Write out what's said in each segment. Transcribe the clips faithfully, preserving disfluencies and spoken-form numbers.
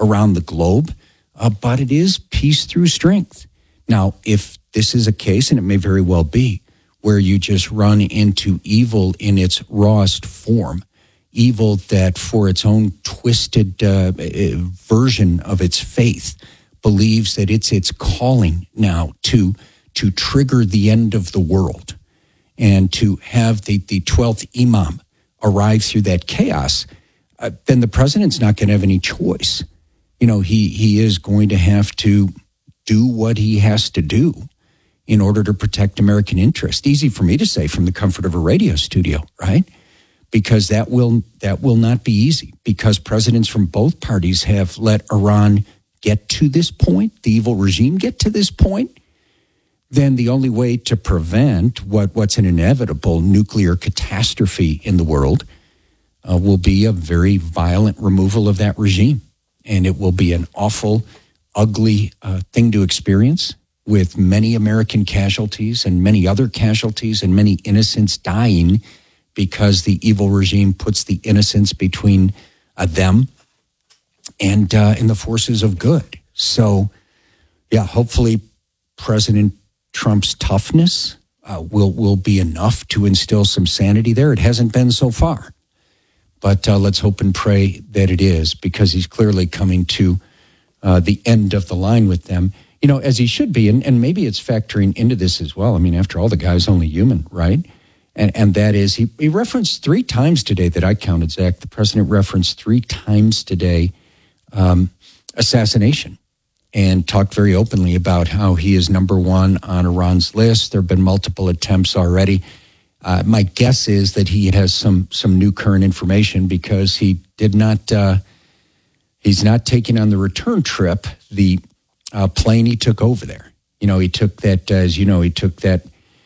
around the globe, uh, but it is peace through strength. Now, if this is a case, and it may very well be, where you just run into evil in its rawest form, evil that for its own twisted uh, version of its faith believes that it's its calling now to to trigger the end of the world and to have the, the twelfth imam arrive through that chaos, uh, then the president's not going to have any choice. You know, he, he is going to have to do what he has to do in order to protect American interest. Easy for me to say from the comfort of a radio studio, right? Because that will that will not be easy, because presidents from both parties have let Iran get to this point, the evil regime get to this point. Then the only way to prevent what, what's an inevitable nuclear catastrophe in the world uh, will be a very violent removal of that regime. And it will be an awful, ugly uh, thing to experience, with many American casualties and many other casualties and many innocents dying because the evil regime puts the innocents between uh, them and uh, and the forces of good. So, yeah, hopefully President Trump's toughness uh, will will be enough to instill some sanity there. It hasn't been so far, but uh, let's hope and pray that it is, because he's clearly coming to uh, the end of the line with them, you know, as he should be. And, and maybe it's factoring into this as well. I mean, after all, the guy's only human, right? And and that is, he, he referenced three times today that I counted, Zach. The president referenced three times today um, assassination, and talked very openly about how he is number one on Iran's list. There have been multiple attempts already. Uh, my guess is that he has some some new current information, because he did not, uh, he's not taking on the return trip the uh, plane he took over there. You know, he took that, uh, as you know, he took that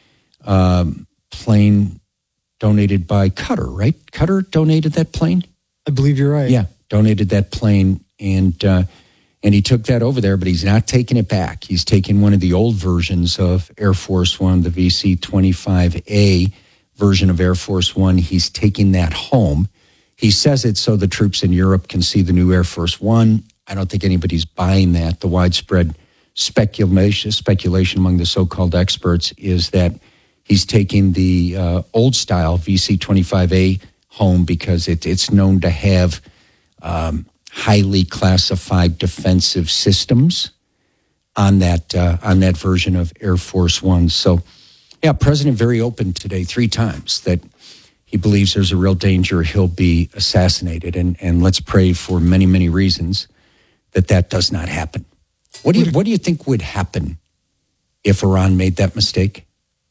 um, plane donated by Qatar, right? Qatar donated that plane? I believe you're right. Yeah, donated that plane, and uh, and he took that over there, but he's not taking it back. He's taking one of the old versions of Air Force One, the V C twenty-five A version of Air Force One. He's taking that home. He says it so the troops in Europe can see the new Air Force One. I don't think anybody's buying that. The widespread speculation speculation among the so-called experts is that he's taking the uh, old-style V C twenty-five A home because it, it's known to have um, highly classified defensive systems on that uh, on that version of Air Force One. So, yeah, President very open today, three times, that he believes there's a real danger he'll be assassinated, and and let's pray for many many reasons that that does not happen. What do you what do you think would happen if Iran made that mistake?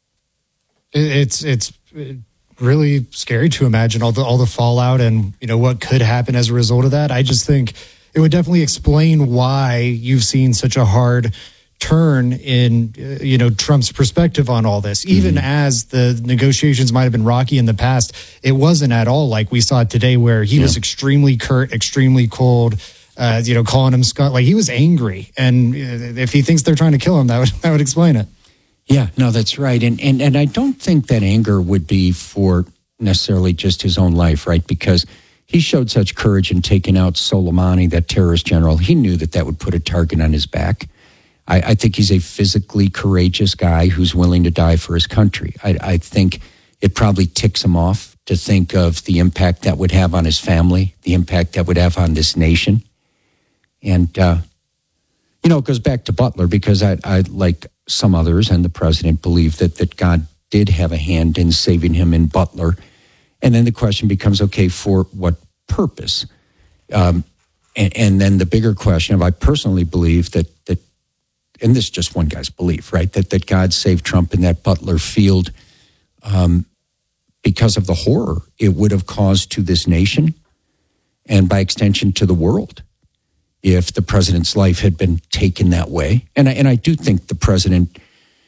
It's it's really scary to imagine all the all the fallout and, you know, what could happen as a result of that. I just think it would definitely explain why you've seen such a hard turn in, uh, you know, Trump's perspective on all this. Even mm-hmm. as the negotiations might have been rocky in the past, it wasn't at all like we saw today, where he yeah. was extremely curt, extremely cold. Uh, you know, calling him Scott, like he was angry, and if he thinks they're trying to kill him, that would that would explain it. Yeah, no, that's right. And, and and I don't think that anger would be for necessarily just his own life, right? Because he showed such courage in taking out Soleimani, that terrorist general. He knew that that would put a target on his back. I, I think he's a physically courageous guy who's willing to die for his country. I, I think it probably ticks him off to think of the impact that would have on his family, the impact that would have on this nation. And, uh, you know, it goes back to Butler, because I, I, like some others and the president, believe that, that God did have a hand in saving him in Butler. And then the question becomes, okay, for what purpose? Um, and, and then the bigger question of, I personally believe that, that, and this is just one guy's belief, right, that, that God saved Trump in that Butler field um, because of the horror it would have caused to this nation, and by extension to the world, if the president's life had been taken that way. And I, and I do think the president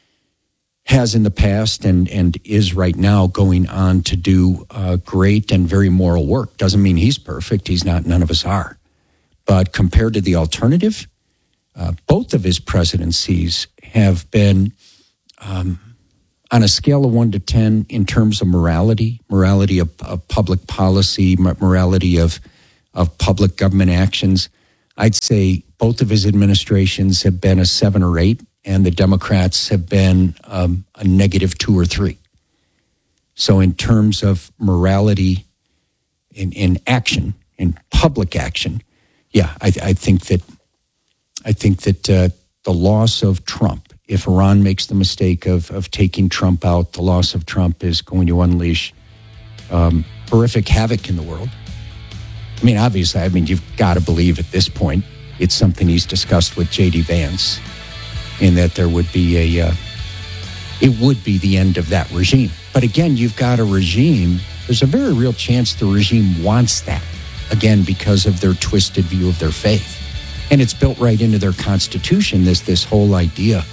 has in the past and, and is right now going on to do uh, great and very moral work. Doesn't mean he's perfect. He's not. None of us are. But compared to the alternative, uh, both of his presidencies have been um, on a scale of one to ten in terms of morality, morality of, of public policy, morality of, of public government actions. I'd say both of his administrations have been a seven or eight, and the Democrats have been um, a negative two or three. So in terms of morality in, in action, in public action, yeah, I, I think that I think that uh, the loss of Trump, if Iran makes the mistake of of taking Trump out, the loss of Trump is going to unleash um, horrific havoc in the world. I mean, obviously, I mean, you've got to believe at this point it's something he's discussed with J D Vance, in that there would be a, uh, it would be the end of that regime. But again, you've got a regime, there's a very real chance the regime wants that, again, because of their twisted view of their faith. And it's built right into their constitution, this, this whole idea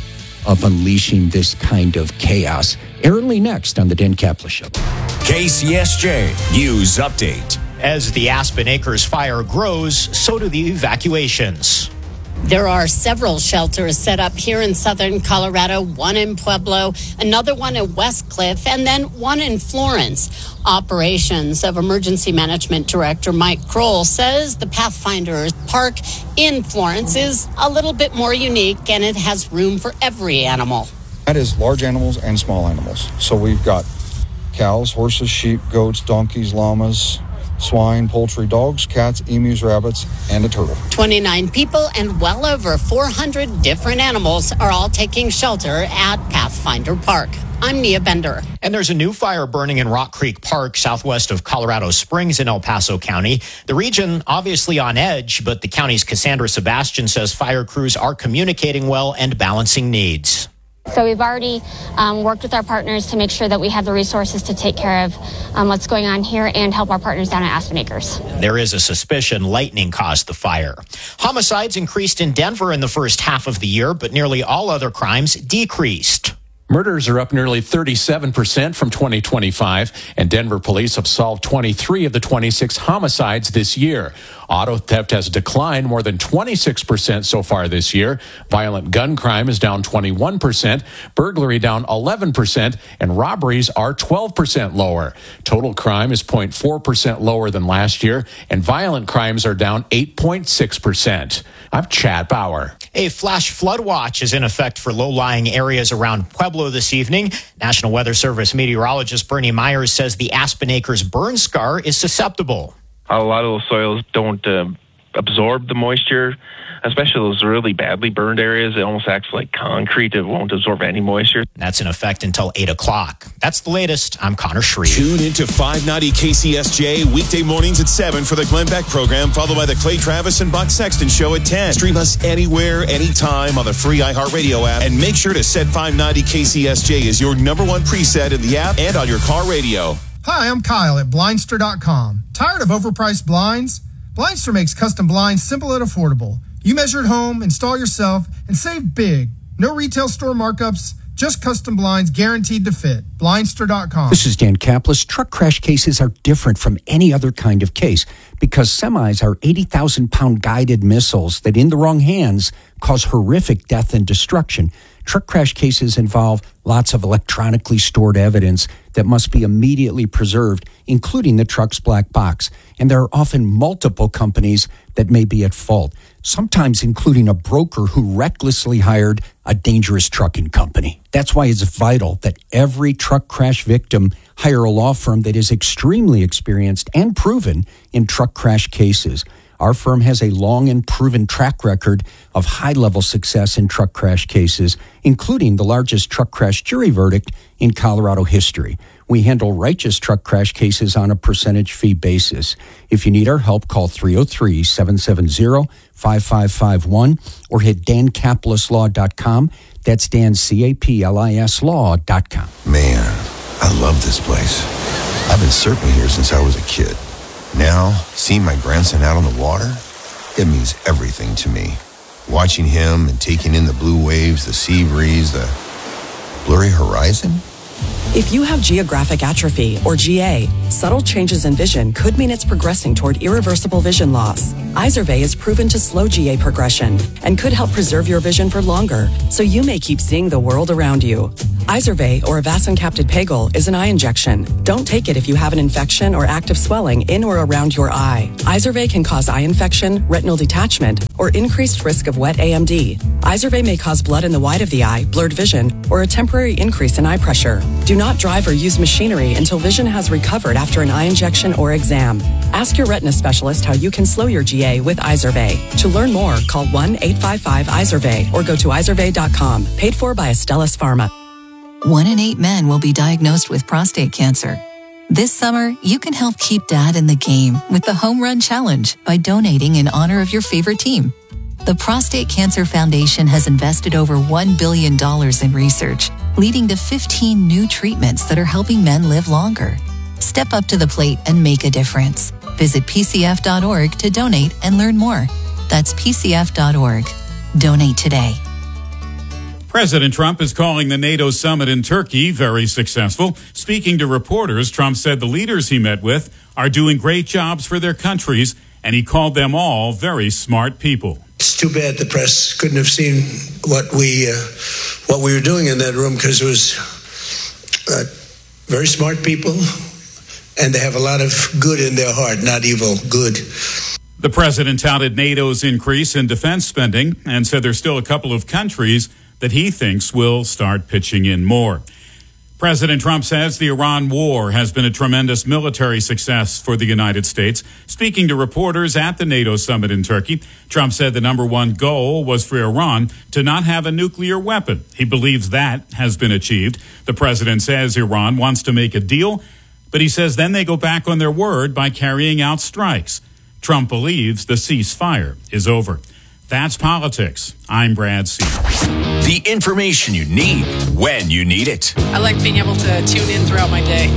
of unleashing this kind of chaos. Aaron Lee next on the Dan Caplis Show. K C S J News Update. As the Aspen Acres fire grows, so do the evacuations. There are several shelters set up here in southern Colorado, one in Pueblo, another one in West Cliff, and then one in Florence. Operations of Emergency Management Director Mike Kroll says the Pathfinder Park in Florence is a little bit more unique, and it has room for every animal. That is large animals and small animals. So we've got cows, horses, sheep, goats, donkeys, llamas, swine, poultry, dogs, cats, emus, rabbits, and a turtle. twenty-nine people and well over four hundred different animals are all taking shelter at Pathfinder Park. I'm Nia Bender. And there's a new fire burning in Rock Creek Park, southwest of Colorado Springs in El Paso County. The region obviously on edge, but the county's Cassandra Sebastian says fire crews are communicating well and balancing needs. So we've already um, worked with our partners to make sure that we have the resources to take care of um, what's going on here and help our partners down at Aspen Acres. There is a suspicion lightning caused the fire. Homicides increased in Denver in the first half of the year, but nearly all other crimes decreased. Murders are up nearly thirty-seven percent from twenty twenty-five, and Denver police have solved twenty-three of the twenty-six homicides this year. Auto theft has declined more than twenty-six percent so far this year. Violent gun crime is down twenty-one percent, burglary down eleven percent, and robberies are twelve percent lower. Total crime is zero point four percent lower than last year, and violent crimes are down eight point six percent. I'm Chad Bauer. A flash flood watch is in effect for low-lying areas around Pueblo this evening. National Weather Service meteorologist Bernie Myers says the Aspen Acres burn scar is susceptible. A lot of those soils don't uh, absorb the moisture, especially those really badly burned areas. It almost acts like concrete. It won't absorb any moisture. That's in effect until eight o'clock. That's the latest. I'm Connor Shreve. Tune into five ninety K C S J weekday mornings at seven for the Glenn Beck program, followed by the Clay Travis and Buck Sexton show at ten. Stream us anywhere, anytime on the free iHeartRadio app, and make sure to set five ninety K C S J as your number one preset in the app and on your car radio. Hi, I'm Kyle at Blindster dot com. Tired of overpriced blinds? Blindster makes custom blinds simple and affordable. You measure at home, install yourself, and save big. No retail store markups, just custom blinds guaranteed to fit. Blindster dot com. This is Dan Caplis. Truck crash cases are different from any other kind of case because semis are eighty thousand pound guided missiles that in the wrong hands cause horrific death and destruction. Truck crash cases involve lots of electronically stored evidence that must be immediately preserved, including the truck's black box. And there are often multiple companies that may be at fault, sometimes including a broker who recklessly hired a dangerous trucking company. That's why it's vital that every truck crash victim hire a law firm that is extremely experienced and proven in truck crash cases. Our firm has a long and proven track record of high-level success in truck crash cases, including the largest truck crash jury verdict in Colorado history. We handle righteous truck crash cases on a percentage fee basis. If you need our help, call three oh three, seven seven zero, five five five one or hit dan caplis law dot com. That's Dan, C A P L I S law dot com. Man, I love this place. I've been surfing here since I was a kid. Now, seeing my grandson out on the water, it means everything to me. Watching him and taking in the blue waves, the sea breeze, the blurry horizon. If you have geographic atrophy, or G A, subtle changes in vision could mean it's progressing toward irreversible vision loss. Izervay is proven to slow G A progression and could help preserve your vision for longer, so you may keep seeing the world around you. Izervay, or avacincaptad pegol, is an eye injection. Don't take it if you have an infection or active swelling in or around your eye. Izervay can cause eye infection, retinal detachment, or increased risk of wet A M D. Izervay may cause blood in the white of the eye, blurred vision, or a temporary increase in eye pressure. Do not drive or use machinery until vision has recovered after an eye injection or exam. Ask your retina specialist how you can slow your G A with Izervay. To learn more, call one eight five five Izervay or go to izervay dot com. Paid for by Astellas Pharma. One in eight men will be diagnosed with prostate cancer. This summer, you can help keep Dad in the game with the Home Run Challenge by donating in honor of your favorite team. The Prostate Cancer Foundation has invested over one billion dollars in research, leading to fifteen new treatments that are helping men live longer. Step up to the plate and make a difference. Visit P C F dot org to donate and learn more. That's P C F dot org. Donate today. President Trump is calling the NATO summit in Turkey very successful. Speaking to reporters, Trump said the leaders he met with are doing great jobs for their countries, and he called them all very smart people. It's too bad the press couldn't have seen what we uh, what we were doing in that room, because it was uh, very smart people, and they have a lot of good in their heart, not evil, good. The president touted NATO's increase in defense spending and said there's still a couple of countries that he thinks will start pitching in more. President Trump says the Iran war has been a tremendous military success for the United States. Speaking to reporters at the NATO summit in Turkey, Trump said the number one goal was for Iran to not have a nuclear weapon. He believes that has been achieved. The president says Iran wants to make a deal, but he says then they go back on their word by carrying out strikes. Trump believes the ceasefire is over. That's politics. I'm Brad C. The information you need when you need it. I like being able to tune in throughout my day.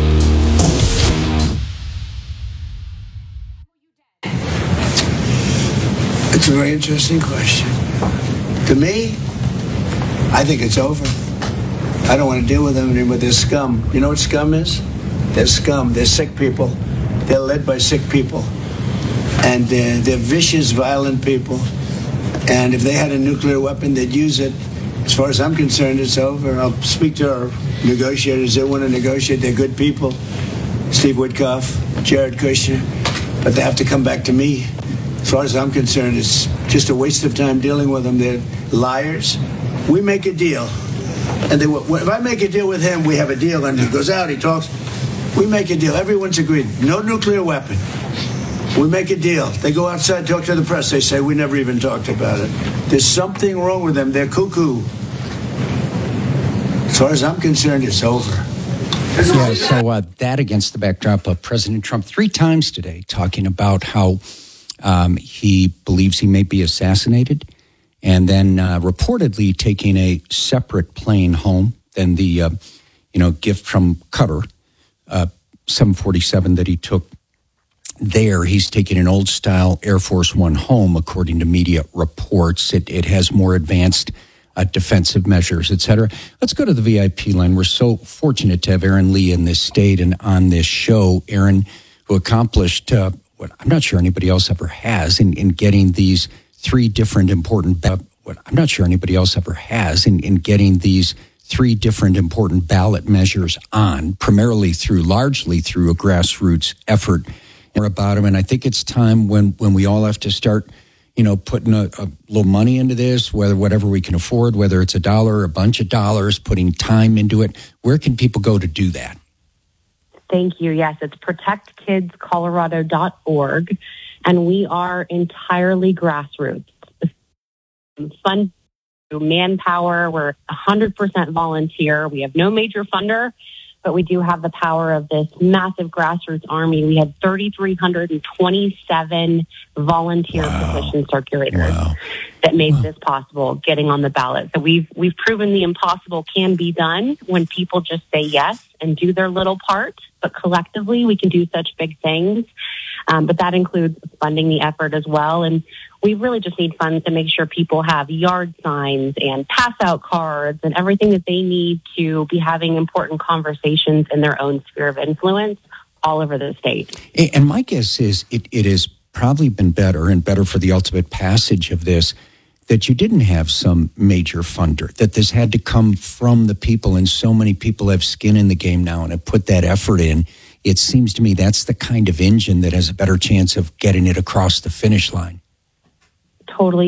It's a very interesting question. To me, I think it's over. I don't want to deal with them anymore. They're scum. You know what scum is? They're scum. They're sick people. They're led by sick people. And uh, they're vicious, violent people. And if they had a nuclear weapon, they'd use it. As far as I'm concerned, it's over. I'll speak to our negotiators. They want to negotiate. They're good people. Steve Witkoff, Jared Kushner. But they have to come back to me. As far as I'm concerned, it's just a waste of time dealing with them. They're liars. We make a deal. And they, if I make a deal with him, we have a deal. And he goes out, he talks. We make a deal. Everyone's agreed. No nuclear weapon. We make a deal. They go outside, talk to the press. They say, we never even talked about it. There's something wrong with them. They're cuckoo. As far as I'm concerned, it's over. Yeah, so uh, that against the backdrop of President Trump three times today talking about how um, he believes he may be assassinated, and then uh, reportedly taking a separate plane home than the uh, you know gift from Qatar, uh, seven forty-seven that he took there. He's taking an old-style Air Force One home, according to media reports. It, it has more advanced uh, defensive measures, et cetera. Let's go to the V I P line. We're so fortunate to have Aaron Lee in this state and on this show. Aaron, who accomplished uh, what I'm not sure anybody else ever has in, in getting these three different important, uh, what I'm not sure anybody else ever has in, in getting these three different important ballot measures on, primarily through, largely through a grassroots effort about him. And I think it's time when, when we all have to start, you know, putting a, a little money into this, whether whatever we can afford, whether it's a dollar or a bunch of dollars, putting time into it. Where can people go to do that? Thank you. Yes, it's protect kids colorado dot org, and we are entirely grassroots. Fund manpower. We're one hundred percent volunteer. We have no major funder, but we do have the power of this massive grassroots army. We had three thousand three hundred twenty-seven volunteer wow. petition circulators wow. that made wow. this possible, getting on the ballot. So we've we've proven the impossible can be done when people just say yes and do their little part. But collectively, we can do such big things. Um, but that includes funding the effort as well. And we really just need funds to make sure people have yard signs and pass-out cards and everything that they need to be having important conversations in their own sphere of influence all over the state. And my guess is it, it has probably been better and better for the ultimate passage of this that you didn't have some major funder, that this had to come from the people, and so many people have skin in the game now and have put that effort in. It seems to me that's the kind of engine that has a better chance of getting it across the finish line. Totally.